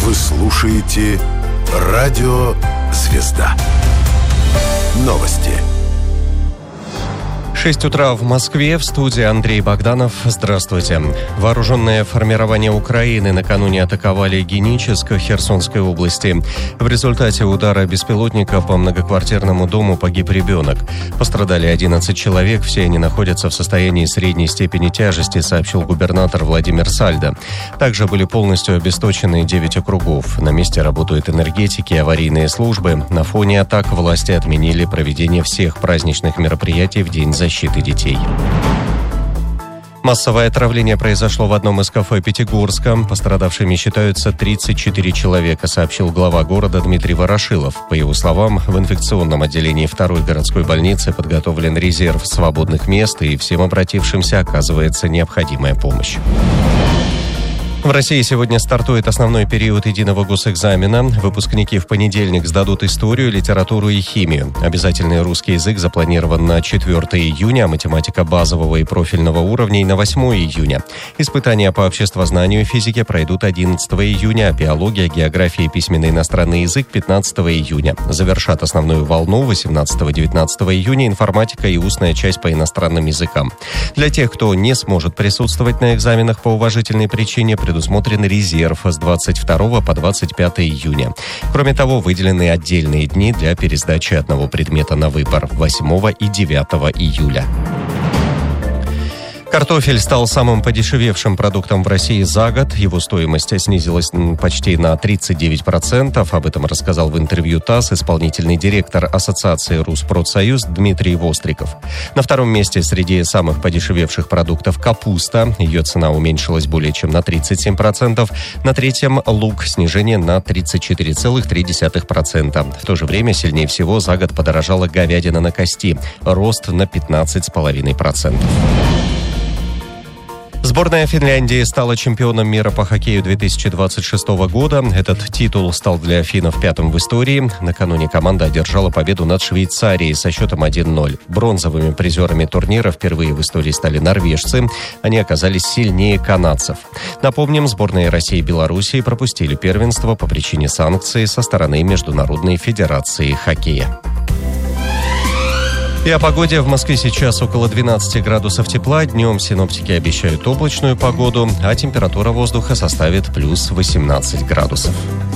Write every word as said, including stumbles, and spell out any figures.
Вы слушаете «Радио Звезда». Новости. шесть утра в Москве, в студии Андрей Богданов. Здравствуйте. Вооруженные формирования Украины накануне атаковали Геническ Херсонской области. В результате удара беспилотника по многоквартирному дому погиб ребенок. Пострадали одиннадцать человек, все они находятся в состоянии средней степени тяжести, сообщил губернатор Владимир Сальдо. Также были полностью обесточены девять округов. На месте работают энергетики и аварийные службы. На фоне атак власти отменили проведение всех праздничных мероприятий в День защиты детей. Массовое отравление произошло в одном из кафе Пятигорска. Пострадавшими считаются тридцать четыре человека, сообщил глава города Дмитрий Ворошилов. По его словам, в инфекционном отделении второй городской больницы подготовлен резерв свободных мест, и всем обратившимся оказывается необходимая помощь. В России сегодня стартует основной период единого госэкзамена. Выпускники в понедельник сдадут историю, литературу и химию. Обязательный русский язык запланирован на четвёртое июня, а математика базового и профильного уровней на восьмое июня. Испытания по обществознанию и физике пройдут одиннадцатого июня, а биология, география и письменный иностранный язык пятнадцатого июня. Завершат основную волну восемнадцатого-девятнадцатого июня информатика и устная часть по иностранным языкам. Для тех, кто не сможет присутствовать на экзаменах по уважительной причине, предусмотрен резерв с двадцать второго по двадцать пятое июня. Кроме того, выделены отдельные дни для пересдачи одного предмета на выбор – восьмого и девятого июля. Картофель стал самым подешевевшим продуктом в России за год. Его стоимость снизилась почти на тридцать девять процентов. Об этом рассказал в интервью ТАСС исполнительный директор Ассоциации Rusпродсоюз Дмитрий Востриков. На втором месте среди самых подешевевших продуктов капуста. Ее цена уменьшилась более чем на тридцать семь процентов. На третьем лук, снижение на тридцать четыре целых три десятых процента. В то же время сильнее всего за год подорожала говядина на кости. Рост на пятнадцать целых пять десятых процента. Сборная Финляндии стала чемпионом мира по хоккею две тысячи двадцать шестого года. Этот титул стал для финнов пятым в истории. Накануне команда одержала победу над Швейцарией со счетом один ноль. Бронзовыми призерами турнира впервые в истории стали норвежцы. Они оказались сильнее канадцев. Напомним, сборные России и Белоруссии пропустили первенство по причине санкций со стороны Международной федерации хоккея. И о погоде. В Москве сейчас около двенадцати градусов тепла. Днем синоптики обещают облачную погоду, а температура воздуха составит плюс восемнадцать градусов.